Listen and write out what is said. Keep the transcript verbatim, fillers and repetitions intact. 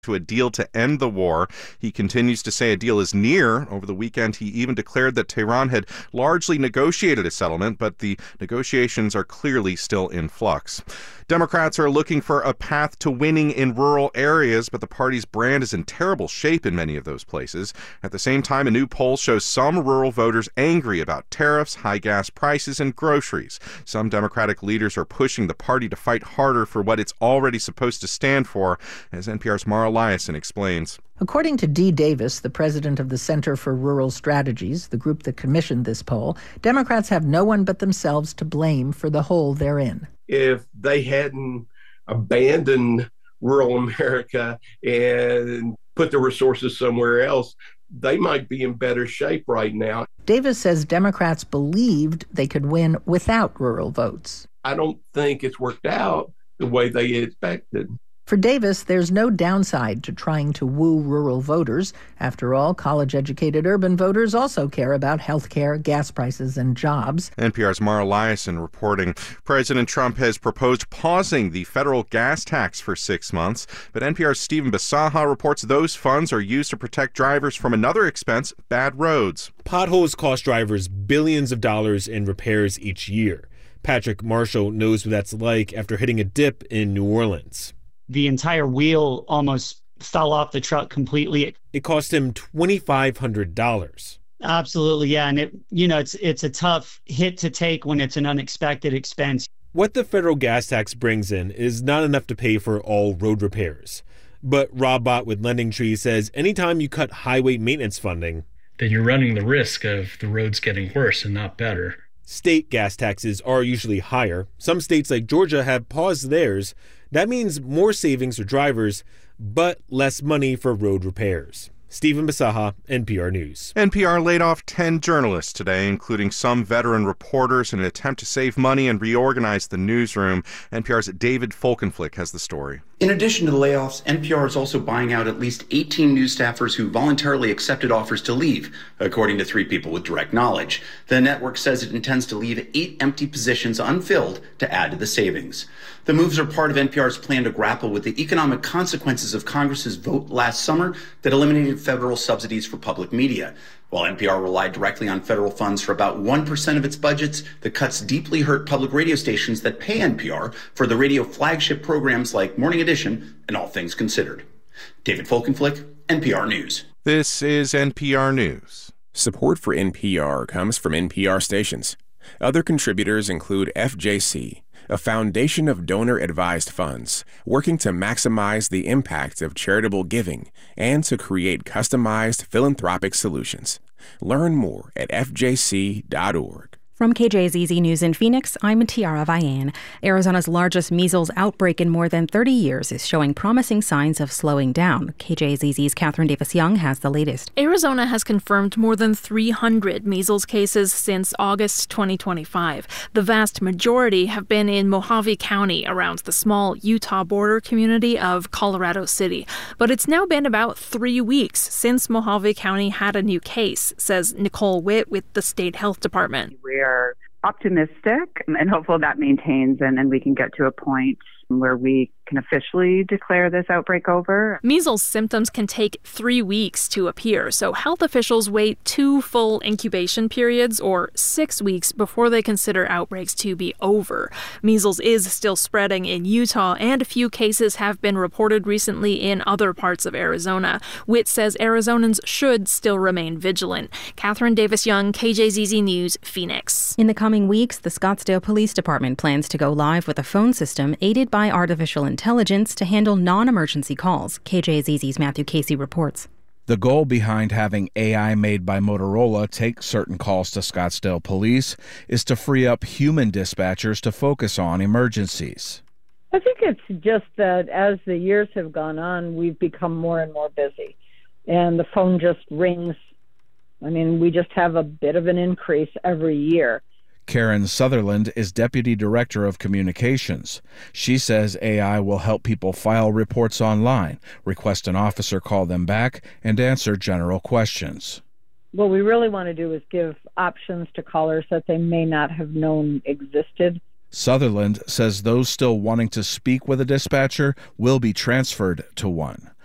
to a deal to end the war. He continues to say a deal is near. Over the weekend, he even declared that Tehran had largely negotiated a settlement, but the negotiations are clearly still in flux. Democrats are looking for a path to winning in rural areas, but the party's brand is in terrible shape in many of those places. At the same time, a new poll shows some rural voters angry about tariffs, high gas prices, and groceries. Some Democratic leaders are pushing the party to fight harder for what it's already supposed to stand for, as N P R's Mara Liasson explains. According to Dee Davis, the president of the Center for Rural Strategies, the group that commissioned this poll, Democrats have no one but themselves to blame for the hole they're in. If they hadn't abandoned rural America and put the resources somewhere else, they might be in better shape right now. Davis says Democrats believed they could win without rural votes. I don't think it's worked out the way they expected. For Davis, there's no downside to trying to woo rural voters. After all, college-educated urban voters also care about health care, gas prices, and jobs. N P R's Mara Liasson reporting. President Trump has proposed pausing the federal gas tax for six months, but N P R's Stephen Bisaha reports those funds are used to protect drivers from another expense, bad roads. Potholes cost drivers billions of dollars in repairs each year. Patrick Marshall knows what that's like after hitting a dip in New Orleans. The entire wheel almost fell off the truck completely. It cost him two thousand five hundred dollars. Absolutely, yeah. And, it, you know, it's it's a tough hit to take when it's an unexpected expense. What the federal gas tax brings in is not enough to pay for all road repairs. But Rob Bott with Lending Tree says anytime you cut highway maintenance funding, then you're running the risk of the roads getting worse and not better. State gas taxes are usually higher. Some states like Georgia have paused theirs. That means more savings for drivers, but less money for road repairs. Stephen Bisaha, N P R News. N P R laid off ten journalists today, including some veteran reporters, in an attempt to save money and reorganize the newsroom. N P R's David Folkenflik has the story. In addition to the layoffs, N P R is also buying out at least eighteen news staffers who voluntarily accepted offers to leave, according to three people with direct knowledge. The network says it intends to leave eight empty positions unfilled to add to the savings. The moves are part of N P R's plan to grapple with the economic consequences of Congress's vote last summer that eliminated federal subsidies for public media. While N P R relied directly on federal funds for about one percent of its budgets, the cuts deeply hurt public radio stations that pay N P R for the radio flagship programs like Morning Edition and All Things Considered. David Folkenflik, N P R News. This is N P R News. Support for N P R comes from N P R stations. Other contributors include F J C, a foundation of donor-advised funds working to maximize the impact of charitable giving and to create customized philanthropic solutions. Learn more at f j c dot org. From K J Z Z News in Phoenix, I'm Tiara Vian. Arizona's largest measles outbreak in more than thirty years is showing promising signs of slowing down. K J Z Z's Catherine Davis-Young has the latest. Arizona has confirmed more than three hundred measles cases since August twenty twenty-five. The vast majority have been in Mojave County, around the small Utah border community of Colorado City. But it's now been about three weeks since Mojave County had a new case, says Nicole Witt with the state health department. We're optimistic and hopeful that maintains and, and we can get to a point where we can officially declare this outbreak over. Measles symptoms can take three weeks to appear, so health officials wait two full incubation periods or six weeks before they consider outbreaks to be over. Measles is still spreading in Utah, and a few cases have been reported recently in other parts of Arizona. Witt says Arizonans should still remain vigilant. Catherine Davis-Young, K J Z Z News, Phoenix. In the coming weeks, the Scottsdale Police Department plans to go live with a phone system aided by artificial intelligence to handle non-emergency calls. K J Z Z's Matthew Casey reports. The goal behind having A I made by Motorola take certain calls to Scottsdale Police is to free up human dispatchers to focus on emergencies. I think it's just that as the years have gone on, we've become more and more busy. And the phone just rings. I mean, we just have a bit of an increase every year. Karen Sutherland is Deputy Director of Communications. She says A I will help people file reports online, request an officer call them back, and answer general questions. What we really want to do is give options to callers that they may not have known existed. Sutherland says those still wanting to speak with a dispatcher will be transferred to one.